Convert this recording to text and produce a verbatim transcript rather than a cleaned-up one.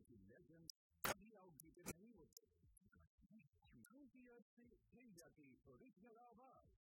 की लेजेंड कभी आउटडेटेड नहीं होते। नाइंटी से मिल जाती ओरिजिनल आवाज